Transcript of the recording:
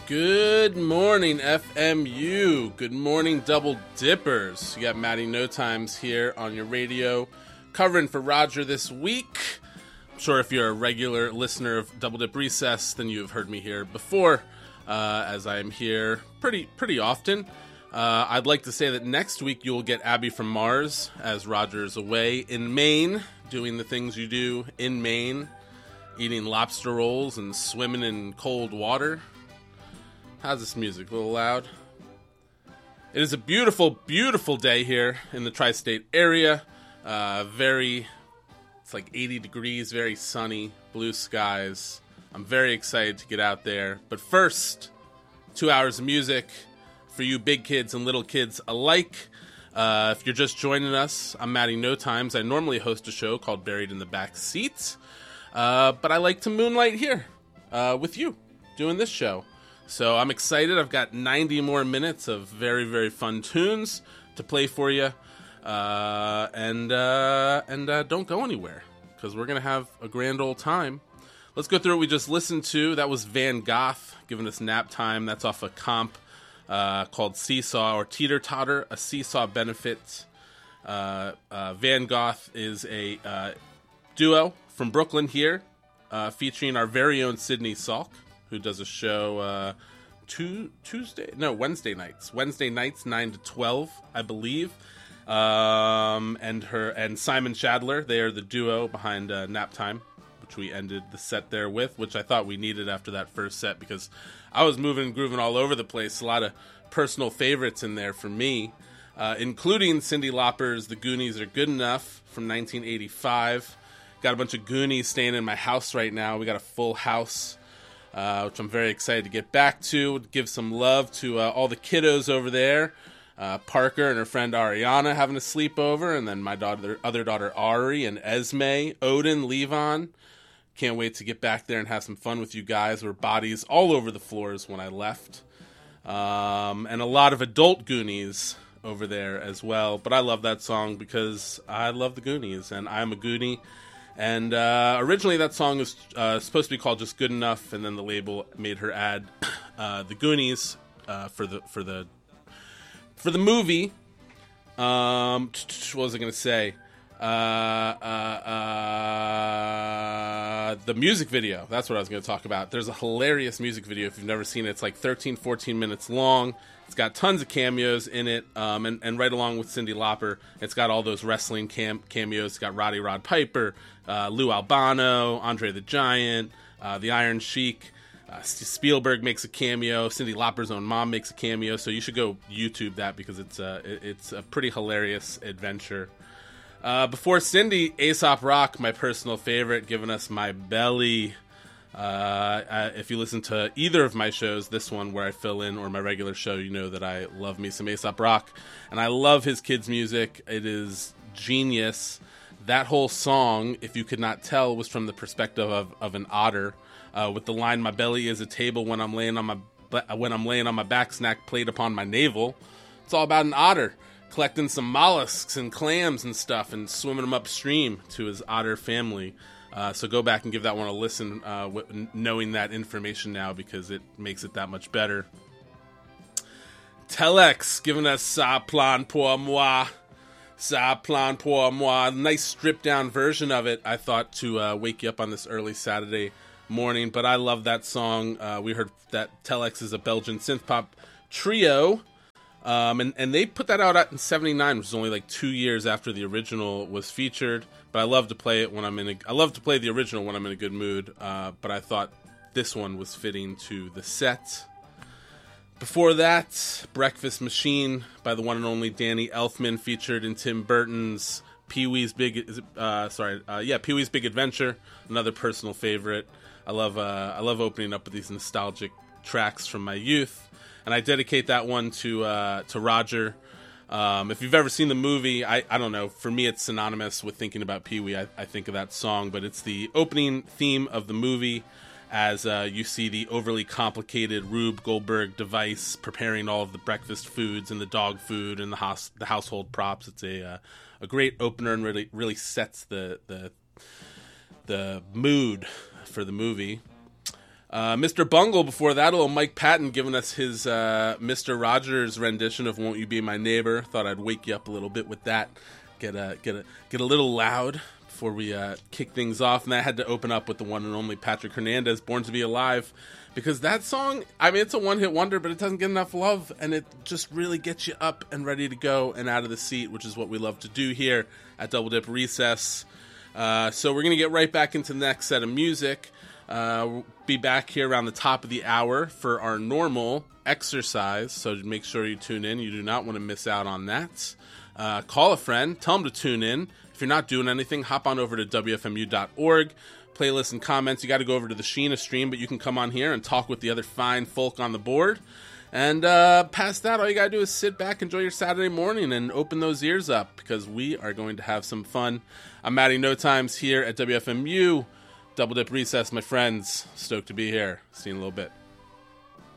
Good morning, FMU. Good morning, Double Dippers. You got Matty No Times here on your radio, covering for Roger this week. I'm sure if you're a regular listener of Double Dip Recess, then you have heard me here before, as I am here pretty often. I'd like to say that next week you'll get Abby from Mars, as Roger's away in Maine, doing the things you do in Maine, eating lobster rolls and swimming in cold water. How's this music? A little loud? It is a beautiful, beautiful day here in the tri-state area. It's like 80 degrees, very sunny, blue skies. I'm very excited to get out there. But first, 2 hours of music for you big kids and little kids alike. If you're just joining us, I'm Matty No Times. I normally host a show called Buried in the Back Seat. But I like to moonlight here with you, doing this show. So I'm excited. I've got 90 more minutes of very, very fun tunes to play for you. And don't go anywhere, because we're going to have a grand old time. Let's go through what we just listened to. That was Van Gogh giving us Nap Time. That's off a comp called Seesaw, or Teeter Totter, a Seesaw Benefit. Van Gogh is a duo from Brooklyn here, featuring our very own Sydney Salk, who does a show Wednesday nights 9 to 12, I believe. And Simon Shadler, they are the duo behind Nap Time, which we ended the set there with, which I thought we needed after that first set, because I was moving and grooving all over the place. A lot of personal favorites in there for me, including Cyndi Lauper's The Goonies Are Good Enough from 1985. Got a bunch of Goonies staying in my house right now. We got a full house, which I'm very excited to get back to. Give some love to all the kiddos over there. Parker and her friend Ariana having a sleepover, and then my other daughter Ari and Esme, Odin, Levon. Can't wait to get back there and have some fun with you guys. There were bodies all over the floors when I left. And a lot of adult Goonies over there as well. But I love that song because I love the Goonies, and I'm a Goonie. And originally that song was supposed to be called just Good Enough, and then the label made her add the Goonies for the movie. What was I going to say? The music video. That's what I was going to talk about. There's a hilarious music video if you've never seen it. It's like 13, 14 minutes long. It's got tons of cameos in it, and right along with Cyndi Lauper, it's got all those wrestling cameos. It's got Roddy Rod Piper, Lou Albano, Andre the Giant, the Iron Sheik. Spielberg makes a cameo. Cyndi Lauper's own mom makes a cameo. So you should go YouTube that, because it's a pretty hilarious adventure. Before Cyndi, Aesop Rock, my personal favorite, giving us My Belly. If you listen to either of my shows, this one where I fill in, or my regular show, you know that I love me some Aesop Rock. And I love his kids' music. It is genius. That whole song, if you could not tell, was from the perspective of an otter, with the line, "My belly is a table when I'm laying on my back, snack plate upon my navel." It's all about an otter collecting some mollusks and clams and stuff and swimming them upstream to his otter family. So go back and give that one a listen, knowing that information now, because it makes it that much better. Telex giving us "Ça plane pour moi." "Ça plane pour moi." Nice stripped down version of it, I thought, to wake you up on this early Saturday morning. But I love that song. We heard that Telex is a Belgian synth pop trio. And they put that out in 79, which is only like 2 years after the original was featured. But I love to play it when I love to play the original when I'm in a good mood. But I thought this one was fitting to the set. Before that, Breakfast Machine by the one and only Danny Elfman, featured in Tim Burton's Pee-wee's Big Adventure. Another personal favorite. I love opening up with these nostalgic tracks from my youth. And I dedicate that one to Roger. If you've ever seen the movie, I don't know, for me it's synonymous with thinking about Pee-wee. I think of that song, but it's the opening theme of the movie, as you see the overly complicated Rube Goldberg device preparing all of the breakfast foods and the dog food and the household props. It's a great opener and really sets the mood for the movie. Mr. Bungle before that, a little Mike Patton giving us his Mr. Rogers rendition of Won't You Be My Neighbor. Thought I'd wake you up a little bit with that. Get a little loud before we kick things off. And that had to open up with the one and only Patrick Hernandez, Born to Be Alive. Because that song, I mean, it's a one-hit wonder, but it doesn't get enough love. And it just really gets you up and ready to go and out of the seat, which is what we love to do here at Double Dip Recess. So we're going to get right back into the next set of music. We'll be back here around the top of the hour for our normal exercise, so make sure you tune in. You do not want to miss out on that. Call a friend, tell them to tune in. If you're not doing anything, hop on over to WFMU.org. Playlists and comments, you got to go over to the Sheena stream, but you can come on here and talk with the other fine folk on the board. And past that, all you got to do is sit back, enjoy your Saturday morning, and open those ears up, because we are going to have some fun. I'm Matty No Times here at WFMU. Double Dip Recess, my friends. Stoked to be here. See you in a little bit.